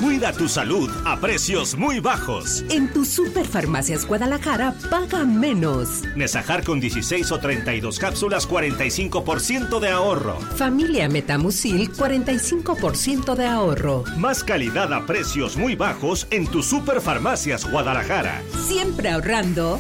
Cuida tu salud a precios muy bajos. En tu Superfarmacias Guadalajara, paga menos. Nesajar con 16 o 32 cápsulas, 45% de ahorro. Familia Metamucil, 45% de ahorro. Más calidad a precios muy bajos en tu Superfarmacias Guadalajara. Siempre ahorrando,